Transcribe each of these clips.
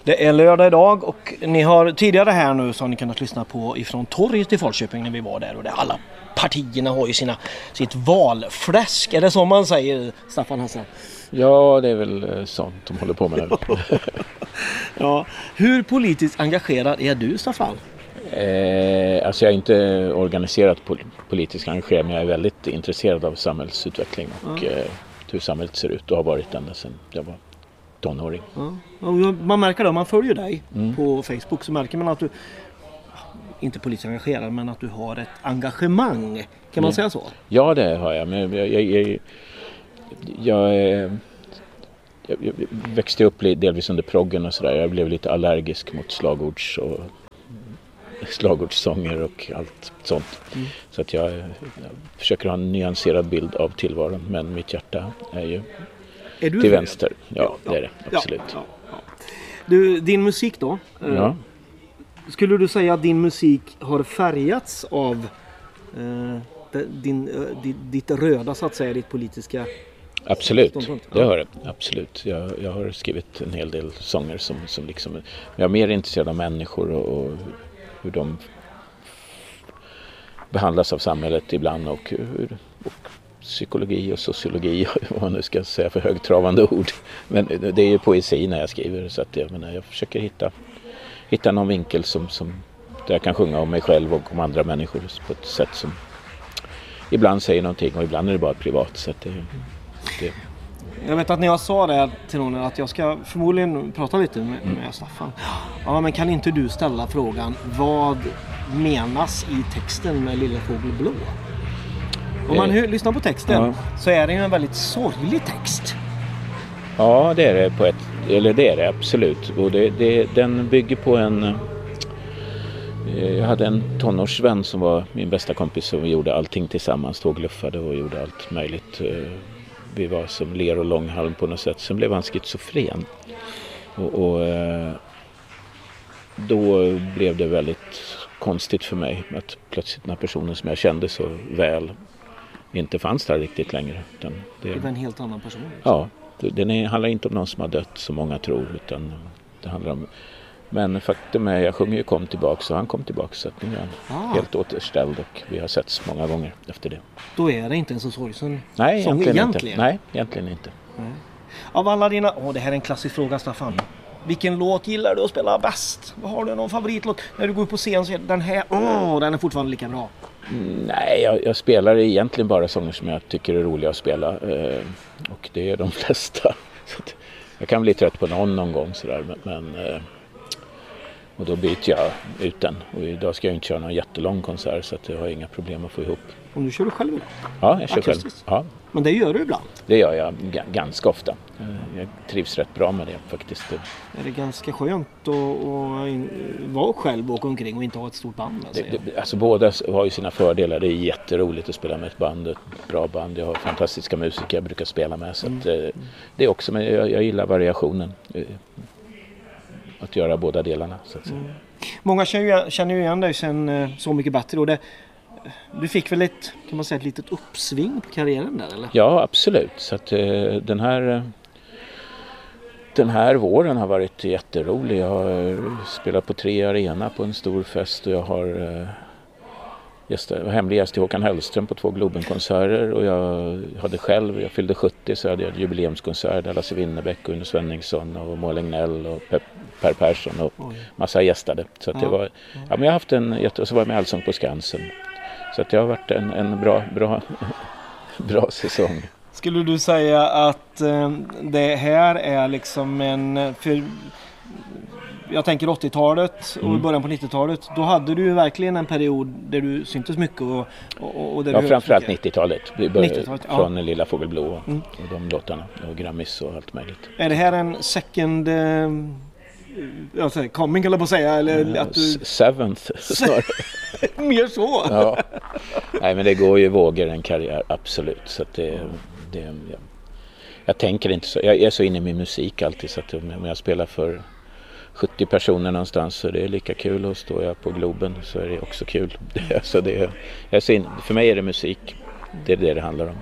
Det är lördag idag och ni har tidigare här nu så har ni kunnat lyssna på ifrån torget i Falköping när vi var där, och det alla partierna har ju sitt valfläsk. Är det så man säger, Staffan Hassan? Ja, det är väl sånt de håller på med nu. Ja. Hur politiskt engagerad är du, Staffan? Alltså jag är inte organiserat politiskt engagerad, men jag är väldigt intresserad av samhällsutveckling och hur samhället ser ut och har varit ända sedan jag var tonåring. Ja. Man märker det, om man följer dig på Facebook så märker man att du inte är politiskt engagerad, men att du har ett engagemang. Kan man säga så? Ja, det har jag. Men jag växte upp delvis under proggen och sådär. Jag blev lite allergisk mot slagordssånger och allt sånt. Så att jag försöker ha en nyanserad bild av tillvaron, men mitt hjärta är ju till vänster. Ja, det är det. Absolut. Ja. Du, din musik då? Ja. Skulle du säga att din musik har färgats av ditt röda, så att säga, ditt politiska... Absolut, det har det. Absolut. Jag har skrivit en hel del sånger som liksom... Jag är mer intresserad av människor och hur de behandlas av samhället ibland och psykologi och sociologi, vad man nu ska säga för högtravande ord. Men det är ju poesi när jag skriver, så att jag försöker hitta någon vinkel som där jag kan sjunga om mig själv och om andra människor på ett sätt som ibland säger någonting och ibland är det bara privat. Så att det. Jag vet att när jag sa det till någon att jag ska förmodligen prata lite med Staffan. Ja, men kan inte du ställa frågan, vad menas i texten med Lilla Fågel Blå? Om man lyssnar på texten så är det ju en väldigt sorglig text. Ja, det är det det är det absolut. Och den bygger på jag hade en tonårsvän som var min bästa kompis, och vi gjorde allting tillsammans, tågluffade och gjorde allt möjligt. Vi var som ler och långhalm på något sätt. Sen blev han schizofren. Och då blev det väldigt konstigt för mig att plötsligt den här personen som jag kände så väl inte fanns där riktigt längre. Det var en helt annan person. Ja, den handlar inte om någon som har dött som många tror, utan det handlar om... Men faktum är, jag sjunger ju kom tillbaka, så han kom tillbaka, så att nu är han helt återställd och vi har setts många gånger efter det. Då är det inte en så sorgsen sång egentligen? Nej, egentligen inte. Nej. Av alla dina... det här är en klassisk fråga, Staffan. Vilken låt gillar du att spela bäst? Vad har du någon favoritlåt? När du går på scen så är den här, den är fortfarande lika bra. Nej, jag spelar egentligen bara sånger som jag tycker är roliga att spela. Och det är de flesta. Så jag kan bli trött på någon gång sådär, men och då byter jag ut den. Och idag ska jag inte köra någon jättelång konsert, så att jag har inga problem att få ihop. Och du kör du själv? Ja, jag kör själv. Ja. Men det gör du ibland? Det gör jag ganska ofta. Jag trivs rätt bra med det faktiskt. Är det ganska skönt att vara själv och åka omkring och inte ha ett stort band? Alltså båda har ju sina fördelar. Det är jätteroligt att spela med ett band, ett bra band. Jag har fantastiska musiker jag brukar spela med. Så att, det är också, men jag gillar variationen. Att göra båda delarna, så att säga. Många känner ju igen dig sen Så mycket bättre. Och du fick väl ett litet uppsving på karriären där, eller? Ja, absolut. Så att den här våren har varit jätterolig. Jag har spelat på 3 Arena på en stor fest, och jag har hemlig gäst till Håkan Hellström på 2 Globenkonserter, och jag fyllde 70, så hade jag jubileumskonsert där Lasse Winnerbäck och Uno Svenningsson och Moa Legnell och Per Persson och massa gästade. Så att det var, men jag har haft och så var jag med Allsång på Skansen. Så att det har varit en bra säsong. Skulle du säga att det här är liksom jag tänker 80-talet och början på 90-talet, då hade du ju verkligen en period där du syntes mycket och där framförallt 90-talet. Vi började från Lilla Fågel Blå och de låtarna och Grammis och allt möjligt. Är det här en second coming, eller på att säga, eller att du... Seventh snarare. Mer så. Ja. Nej, men det går ju vågor en karriär, absolut. Så att jag tänker inte så. Jag är så inne i min musik alltid, så att om jag spelar för 70 personer någonstans så det är lika kul, och står jag på Globen så är det också kul. Så för mig är det musik. Det är det handlar om.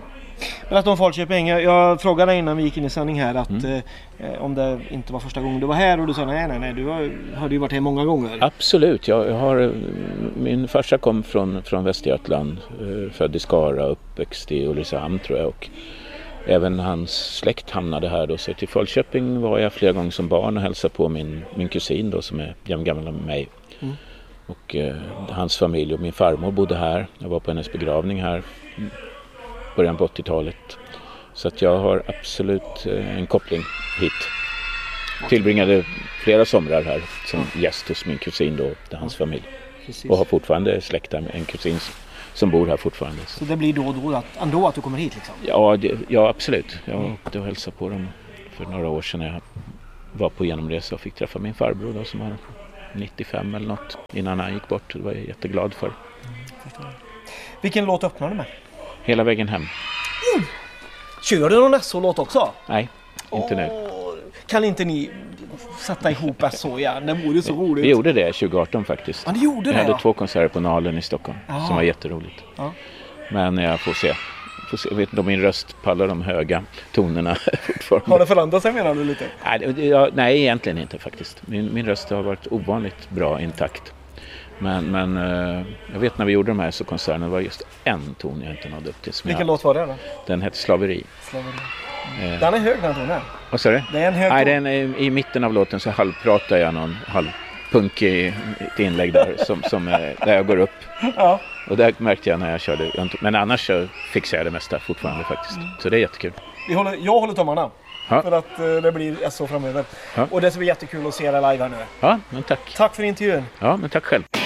Berätta om Falköping. Jag frågade innan vi gick in i sändning här att om det inte var första gången du var här, och du sa nej, du hade ju varit här många gånger. Absolut, min farsa kom från Västergötland, född i Skara, uppväxt i Ulricehamn tror jag, och även hans släkt hamnade här då, så till Falköping var jag flera gånger som barn och hälsade på min kusin då som är jämngammal med mig. Och hans familj och min farmor bodde här. Jag var på hennes begravning här början på 80-talet. Så att jag har absolut en koppling hit. Tillbringade flera somrar här som gäst hos min kusin då, hans familj. Precis. Och har fortfarande släkt med en kusin som bor här fortfarande. Så det blir då och då ändå att du kommer hit liksom? Ja, absolut. Jag åkte och hälsade på dem för några år sedan när jag var på genomresa och fick träffa min farbror då, som var 95 eller något innan han gick bort. Det var jag jätteglad för. Vilken låt öppnar du med? Hela vägen hem. Kör du någon SO-låt också? Nej, inte nu. Kan inte ni sätta ihop SO igen? Det vore så roligt. Vi gjorde det 2018 faktiskt. Ja, ni gjorde det? Jag hade 2 konserter på Nalen i Stockholm som var jätteroligt. Ja. Men jag får se. Jag vet inte om min röst pallar de höga tonerna fortfarande. Har det förändrat sig menar du lite? Nej, egentligen inte faktiskt. Min röst har varit ovanligt bra intakt. Men jag vet när vi gjorde de här så konserterna var just en ton jag inte nådde upp till. Vilken låt var det då? Den hette Slaveri. Den är hög den tonen. Vad sa du? Det är en hög ton. I mitten av låten så halvpratar jag någon halvpunkig inlägg där där jag går upp. Ja. Och det märkte jag när jag körde. Men annars så fixar jag det mesta fortfarande faktiskt. Så det är jättekul. Jag håller tummarna. Ja. För att det blir SO framöver. Ja. Och det ska bli jättekul att se det live här nu. Ja, men tack. Tack för intervjun. Ja, men tack själv.